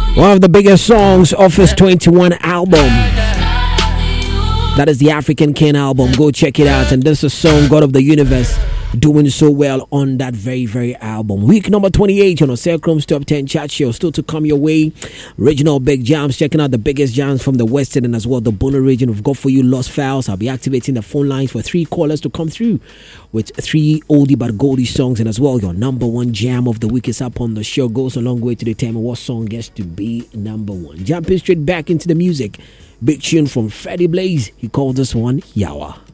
One of the biggest songs off his 21 album. That is the African King album. Go check it out. And this is a song, God of the Universe, doing so well on that very, very album. Week number 28 on Osekrom's Top 10 Chat Show. Still to come your way. Regional Big Jams. Checking out the biggest jams from the Western and as well the Bono region. We've got for you Lost Files. I'll be activating the phone lines for 3 callers to come through with 3 oldie but goldie songs. And as well, your number 1 jam of the week is up on the show. Goes a long way to determine what song gets to be number 1. Jumping straight back into the music. Big tune from Freddie Blaze. He called this one Yawa.